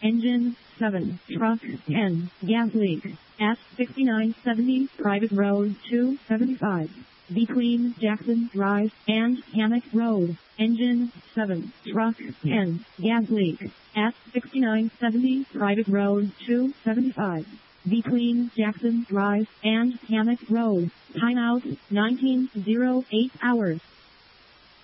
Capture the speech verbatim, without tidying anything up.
Engine seven. Truck ten. Gas leak. S sixty-nine seventy. Private Road two seventy-five. Between Jackson Drive and Hammock Road. Engine seven. Truck ten. Gas leak. S sixty-nine seventy. Private Road two seventy-five. Between Jackson Drive and Hammock Road. Timeout nineteen oh eight hours.